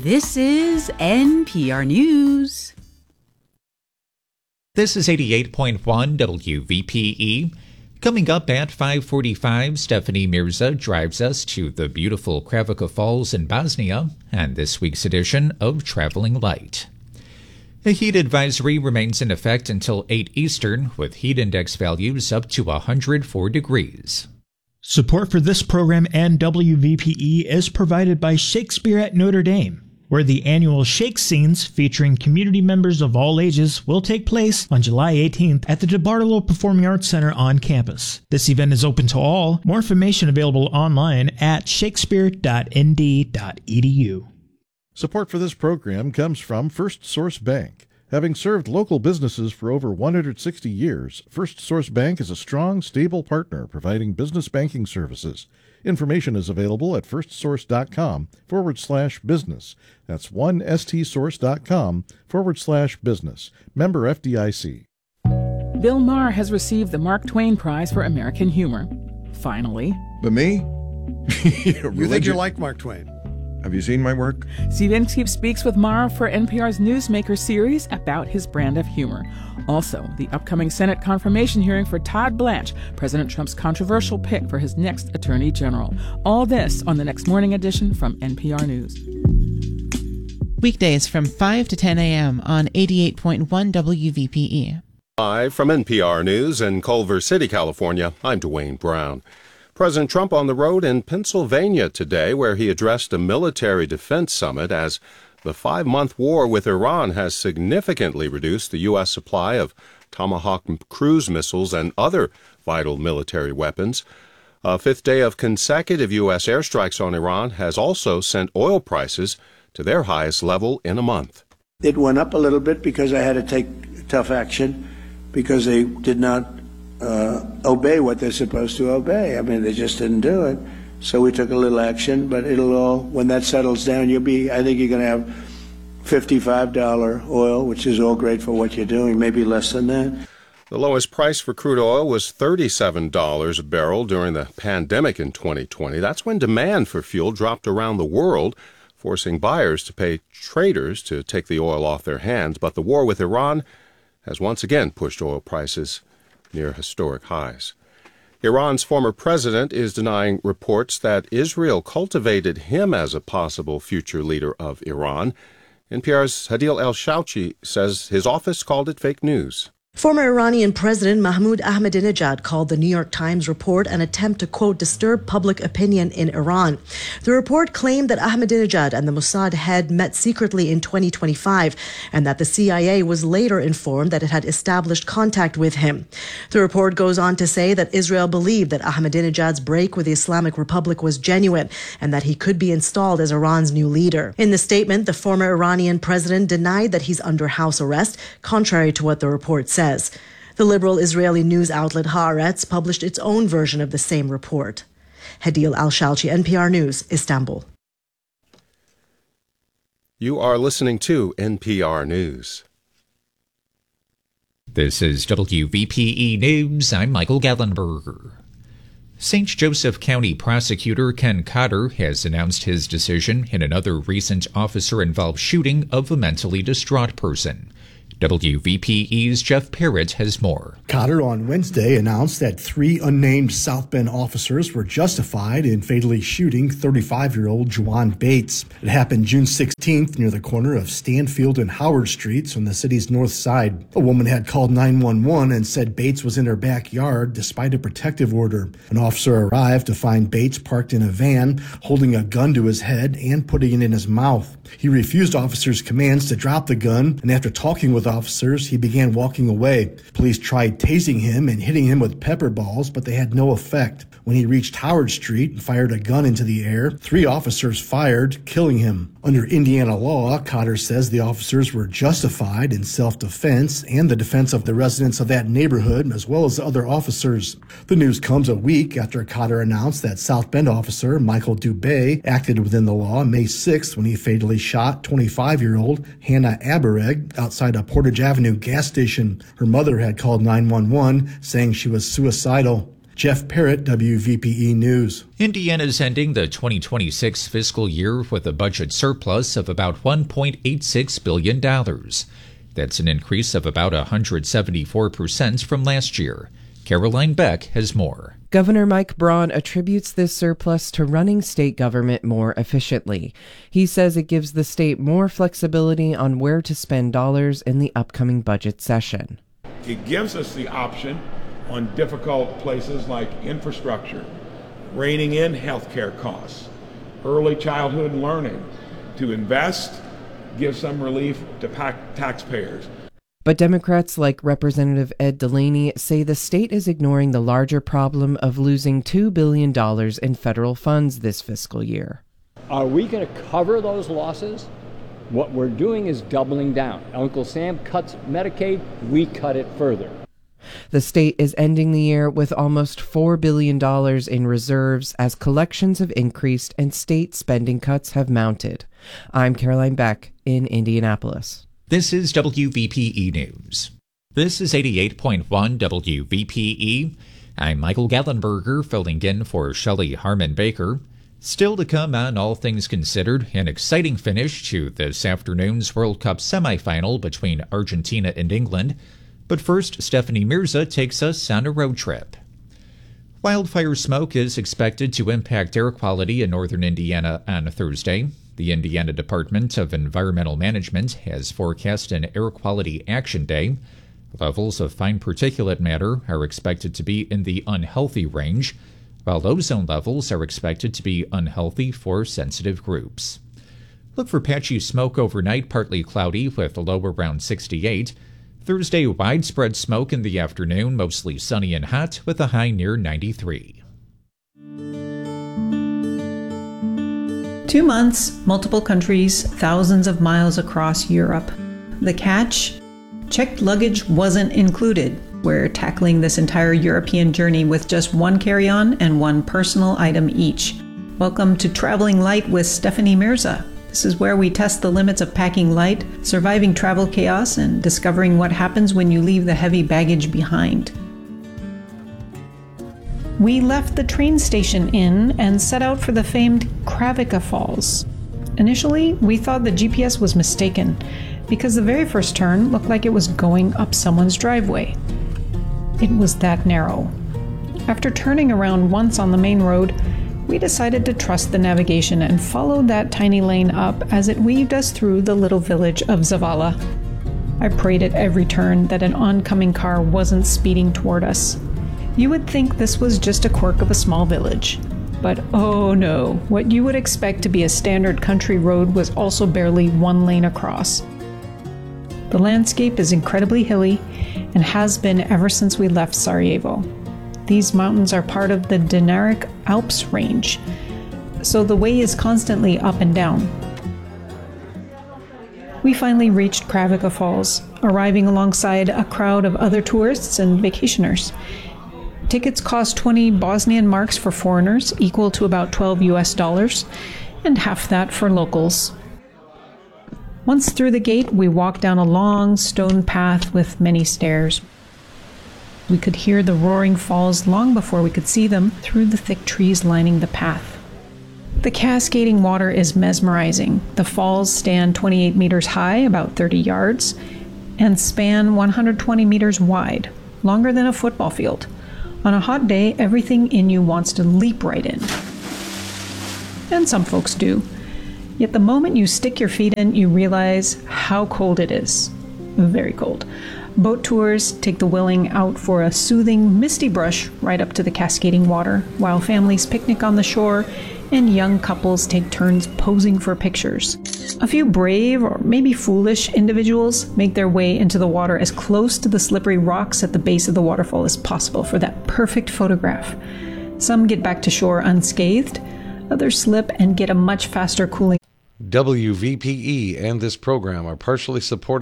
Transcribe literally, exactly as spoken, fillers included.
This is N P R News. This is eighty-eight point one W V P E. Coming up at five forty-five, Stephanie Mirza drives us to the beautiful Kravaca Falls in Bosnia and this week's edition of Traveling Light. A heat advisory remains in effect until eight Eastern, with heat index values up to one hundred four degrees. Support for this program and W V P E is provided by Shakespeare at Notre Dame, where the annual Shake Scenes featuring community members of all ages will take place on July eighteenth at the DeBartolo Performing Arts Center on campus. This event is open to all. More information available online at shakespeare dot n d dot e d u. Support for this program comes from First Source Bank. Having served local businesses for over one hundred sixty years, First Source Bank is a strong, stable partner providing business banking services. Information is available at firstsource.com forward slash business. That's one stsource.com forward slash business. Member F D I C. Bill Maher has received the Mark Twain Prize for American Humor. Finally. But me? You think you like Mark Twain? Have you seen my work? Steve Inskeep speaks with Maher for N P R's Newsmaker series about his brand of humor. Also, the upcoming Senate confirmation hearing for Todd Blanche, President Trump's controversial pick for his next Attorney General. All this on the next morning edition from N P R News. Weekdays from five to ten a.m. on eighty-eight point one W V P E. Live from N P R News in Culver City, California, I'm Dwayne Brown. President Trump on the road in Pennsylvania today, where he addressed a military defense summit as the five-month war with Iran has significantly reduced the U S supply of Tomahawk cruise missiles and other vital military weapons. A fifth day of consecutive U S airstrikes on Iran has also sent oil prices to their highest level in a month. It went up a little bit because I had to take tough action because they did not uh, obey what they're supposed to obey. I mean, they just didn't do it. So we took a little action, but it'll all, when that settles down, you'll be, I think you're going to have fifty-five dollars oil, which is all great for what you're doing, maybe less than that. The lowest price for crude oil was thirty-seven dollars a barrel during the pandemic in twenty twenty. That's when demand for fuel dropped around the world, forcing buyers to pay traders to take the oil off their hands. But the war with Iran has once again pushed oil prices near historic highs. Iran's former president is denying reports that Israel cultivated him as a possible future leader of Iran. N P R's Hadil El-Shouchi says his office called it fake news. Former Iranian President Mahmoud Ahmadinejad called the New York Times report an attempt to, quote, disturb public opinion in Iran. The report claimed that Ahmadinejad and the Mossad head met secretly in twenty twenty-five and that the C I A was later informed that it had established contact with him. The report goes on to say that Israel believed that Ahmadinejad's break with the Islamic Republic was genuine and that he could be installed as Iran's new leader. In the statement, the former Iranian president denied that he's under house arrest, contrary to what the report said. The liberal Israeli news outlet Haaretz published its own version of the same report. Hadil El-Shouchi, N P R News, Istanbul. You are listening to N P R News. This is W V P E News. I'm Michael Gallenberger. Saint Joseph County Prosecutor Ken Cotter has announced his decision in another recent officer-involved shooting of a mentally distraught person. W V P E's Jeff Parrott has more. Cotter on Wednesday announced that three unnamed South Bend officers were justified in fatally shooting thirty-five-year-old Juwan Bates. It happened June sixteenth near the corner of Stanfield and Howard Streets on the city's north side. A woman had called nine one one and said Bates was in her backyard despite a protective order. An officer arrived to find Bates parked in a van, holding a gun to his head and putting it in his mouth. He refused officers' commands to drop the gun, and after talking with officers, he began walking away. Police tried tasing him and hitting him with pepper balls, but they had no effect. When he reached Howard Street and fired a gun into the air, three officers fired, killing him. Under Indiana law, Cotter says the officers were justified in self-defense and the defense of the residents of that neighborhood, as well as other officers. The news comes a week after Cotter announced that South Bend officer Michael Dubé acted within the law May sixth when he fatally shot twenty-five-year-old Hannah Abereg outside a Portage Avenue gas station. Her mother had called nine one one saying she was suicidal. Jeff Parrott, W V P E News. Indiana is ending the twenty twenty-six fiscal year with a budget surplus of about one point eight six billion dollars. That's an increase of about one hundred seventy-four percent from last year. Caroline Beck has more. Governor Mike Braun attributes this surplus to running state government more efficiently. He says it gives the state more flexibility on where to spend dollars in the upcoming budget session. It gives us the option on difficult places like infrastructure, reining in healthcare costs, early childhood learning, to invest, give some relief to taxpayers. But Democrats like Representative Ed Delaney say the state is ignoring the larger problem of losing two billion dollars in federal funds this fiscal year. Are we going to cover those losses? What we're doing is doubling down. Uncle Sam cuts Medicaid, we cut it further. The state is ending the year with almost four billion dollars in reserves as collections have increased and state spending cuts have mounted. I'm Caroline Beck in Indianapolis. This is W V P E News. This is eighty-eight point one W V P E. I'm Michael Gallenberger, filling in for Shelley Harmon Baker. Still to come on All Things Considered, an exciting finish to this afternoon's World Cup semifinal between Argentina and England. But first, Stephanie Mirza takes us on a road trip. Wildfire smoke is expected to impact air quality in northern Indiana on Thursday. The Indiana Department of Environmental Management has forecast an Air Quality Action Day. Levels of fine particulate matter are expected to be in the unhealthy range, while ozone levels are expected to be unhealthy for sensitive groups. Look for patchy smoke overnight, partly cloudy with a low around sixty-eight. Thursday, widespread smoke in the afternoon, mostly sunny and hot with a high near ninety-three. Two months, multiple countries, thousands of miles across Europe. The catch? Checked luggage wasn't included. We're tackling this entire European journey with just one carry-on and one personal item each. Welcome to Traveling Light with Stephanie Mirza. This is where we test the limits of packing light, surviving travel chaos, and discovering what happens when you leave the heavy baggage behind. We left the train station inn and set out for the famed Kravica Falls. Initially, we thought the G P S was mistaken because the very first turn looked like it was going up someone's driveway. It was that narrow. After turning around once on the main road, we decided to trust the navigation and followed that tiny lane up as it weaved us through the little village of Zavala. I prayed at every turn that an oncoming car wasn't speeding toward us. You would think this was just a quirk of a small village. But oh no, what you would expect to be a standard country road was also barely one lane across. The landscape is incredibly hilly and has been ever since we left Sarajevo. These mountains are part of the Dinaric Alps range, so the way is constantly up and down. We finally reached Kravica Falls, arriving alongside a crowd of other tourists and vacationers. Tickets cost twenty Bosnian marks for foreigners, equal to about twelve U S dollars, and half that for locals. Once through the gate, we walked down a long stone path with many stairs. We could hear the roaring falls long before we could see them through the thick trees lining the path. The cascading water is mesmerizing. The falls stand twenty-eight meters high, about thirty yards, and span one hundred twenty meters wide, longer than a football field. On a hot day, everything in you wants to leap right in. And some folks do. Yet the moment you stick your feet in, you realize how cold it is. Very cold. Boat tours take the willing out for a soothing, misty brush right up to the cascading water, while families picnic on the shore and young couples take turns posing for pictures. A few brave, or maybe foolish, individuals make their way into the water as close to the slippery rocks at the base of the waterfall as possible for that perfect photograph. Some get back to shore unscathed, others slip and get a much faster cooling. W V P E and this program are partially supported